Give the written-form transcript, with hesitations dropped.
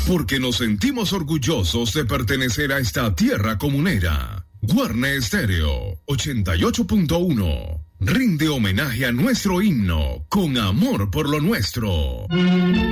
Porque nos sentimos orgullosos de pertenecer a esta tierra comunera. Guarne Estéreo 88.1 rinde homenaje a nuestro himno con amor por lo nuestro.